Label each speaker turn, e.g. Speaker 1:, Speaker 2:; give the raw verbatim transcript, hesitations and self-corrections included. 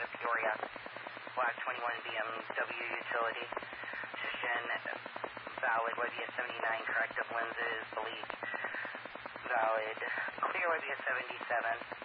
Speaker 1: Peoria. Black twenty-one B M W utility. Position valid. Y B S seventy-nine. Corrective lenses. Bleak. Valid. Clear Y B S seventy-seven.